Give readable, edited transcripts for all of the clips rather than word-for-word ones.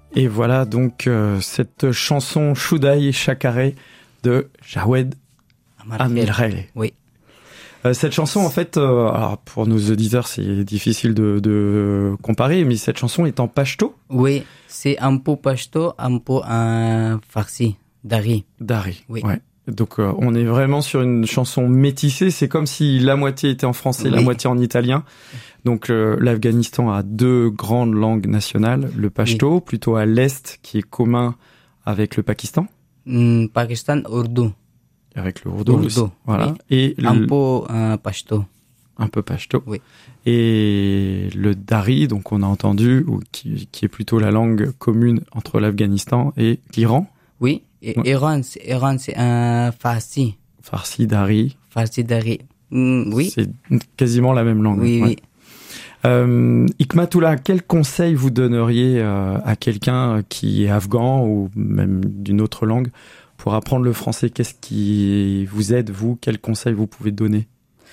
Et voilà donc cette chanson Shudai Shakare de Jawed Amelrele. Oui. Cette chanson, en fait, alors pour nos auditeurs, c'est difficile de comparer, mais cette chanson est en pachto. Oui, c'est un peu pachto, un peu en farsi, dari. Dari, oui. Ouais. Donc on est vraiment sur une chanson métissée, c'est comme si la moitié était en français, la moitié en italien. Donc l'Afghanistan a deux grandes langues nationales, le pachto, plutôt à l'est, qui est commun avec le Pakistan. Pakistan, Urdu. Avec le Urdu aussi. Voilà. Oui. Et un peu pachto. Un peu pachto. Oui. Et le dari, donc on a entendu, qui est plutôt la langue commune entre l'Afghanistan et l'Iran. Oui. Et ouais. Iran, c'est un farsi. Farsi dari. Farsi dari. Oui. C'est quasiment la même langue. Oui, ouais. Oui. Hikmatoullah, quel conseil vous donneriez à quelqu'un qui est afghan ou même d'une autre langue pour apprendre le français? Qu'est-ce qui vous aide, vous? Quels conseils vous pouvez donner?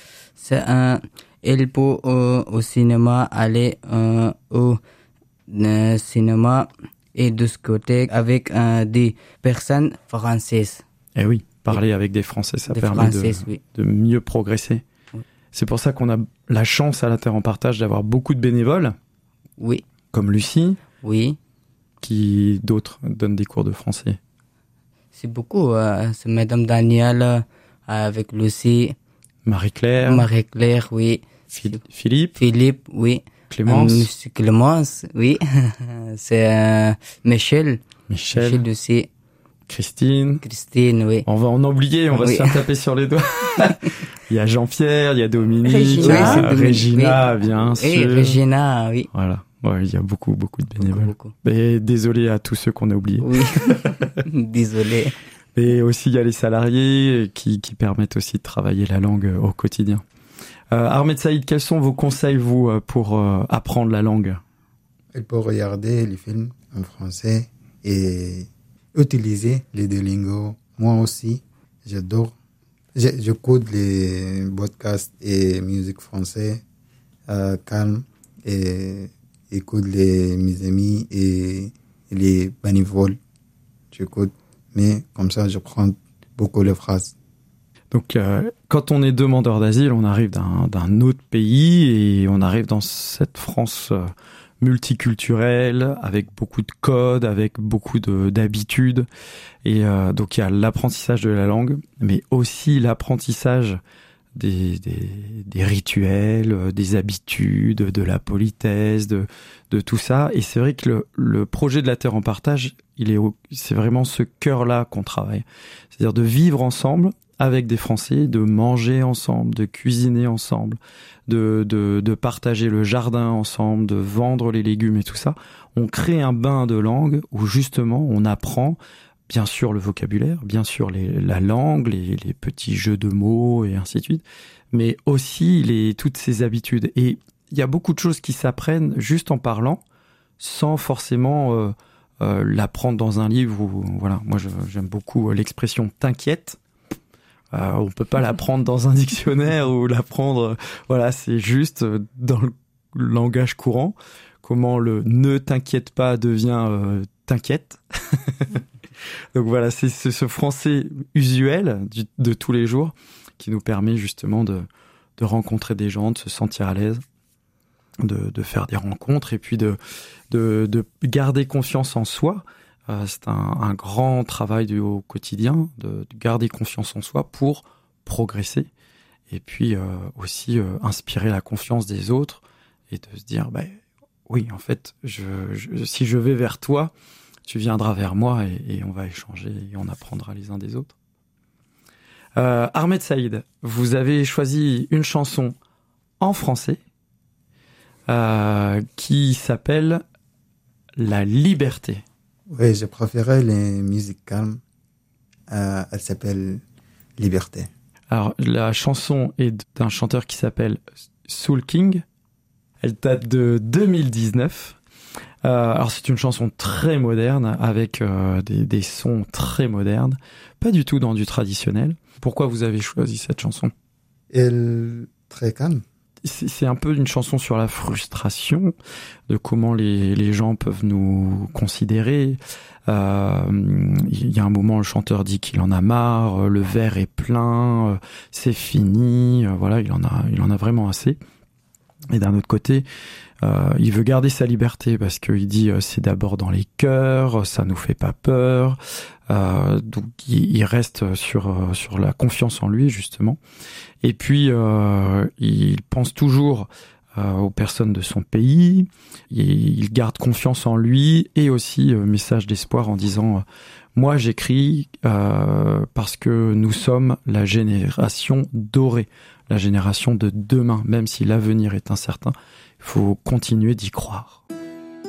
Il peut au cinéma, aller au cinéma et discothèque avec des personnes françaises. Eh oui, parler avec des Français, ça permet de mieux progresser. Oui. C'est pour ça qu'on a la chance à la Terre en Partage d'avoir beaucoup de bénévoles. Oui. Comme Lucie. Oui. Qui d'autres donnent des cours de français? C'est beaucoup. C'est Madame Danielle avec Lucie. Marie-Claire. Marie-Claire, oui. Philippe. Philippe, oui. Clémence. Clémence, oui. C'est Michel. Michel aussi. Christine, oui. On va en oublier, on va se faire taper sur les doigts. Il y a Jean-Pierre, il y a Dominique, Régina, bien sûr. Oui, Régina, oui. Voilà. Ouais, il y a beaucoup de bénévoles. Beaucoup. Et désolé à tous ceux qu'on a oubliés. Oui. Désolé. Et aussi, il y a les salariés qui permettent aussi de travailler la langue au quotidien. Ahmed Saïd, quels sont vos conseils, vous, pour apprendre la langue? Il faut regarder les films en français et utiliser les Duolingo. Moi aussi, j'adore. J'écoute les podcasts et musique française calme et écoute mes amis et les bénévoles. J'écoute, mais comme ça, je prends beaucoup les phrases. Donc, quand on est demandeur d'asile, on arrive d'un autre pays et on arrive dans cette France multiculturelle, avec beaucoup de codes, avec beaucoup d'habitudes. Et donc, il y a l'apprentissage de la langue, mais aussi l'apprentissage des rituels, des habitudes, de la politesse, de tout ça. Et c'est vrai que le projet de la Terre en Partage, c'est vraiment ce cœur-là qu'on travaille. C'est-à-dire de vivre ensemble avec des Français, de manger ensemble, de cuisiner ensemble, de partager le jardin ensemble, de vendre les légumes et tout ça. On crée un bain de langue où justement on apprend bien sûr le vocabulaire, bien sûr la langue, les petits jeux de mots et ainsi de suite, mais aussi toutes ces habitudes. Et il y a beaucoup de choses qui s'apprennent juste en parlant, sans forcément l'apprendre dans un livre. Voilà, moi j'aime beaucoup l'expression « t'inquiète ». On peut pas l'apprendre dans un dictionnaire ou l'apprendre. Voilà, c'est juste dans le langage courant. Comment le ne t'inquiète pas devient t'inquiète. Donc voilà, c'est ce français usuel de tous les jours qui nous permet justement de rencontrer des gens, de se sentir à l'aise, de faire des rencontres et puis de garder confiance en soi. C'est un grand travail au quotidien de garder confiance en soi pour progresser et puis aussi inspirer la confiance des autres et de se dire oui, en fait, si je vais vers toi, tu viendras vers moi et on va échanger et on apprendra les uns des autres. Ahmed Saïd, vous avez choisi une chanson en français qui s'appelle La Liberté. Oui, je préférais les musiques calmes. Elle s'appelle Liberté. Alors, la chanson est d'un chanteur qui s'appelle Soul King. Elle date de 2019. Alors, c'est une chanson très moderne, avec des sons très modernes. Pas du tout dans du traditionnel. Pourquoi vous avez choisi cette chanson? Elle est très calme. c'est un peu une chanson sur la frustration, de comment les gens peuvent nous considérer. Il y a un moment, le chanteur dit qu'il en a marre, le verre est plein, c'est fini, voilà, il en a vraiment assez. Et d'un autre côté, il veut garder sa liberté parce qu'il dit c'est d'abord dans les cœurs, ça nous fait pas peur. Donc il reste sur la confiance en lui justement. Et puis il pense toujours aux personnes de son pays. Il garde confiance en lui et aussi message d'espoir en disant moi j'écris parce que nous sommes la génération dorée, la génération de demain. Même si l'avenir est incertain, il faut continuer d'y croire.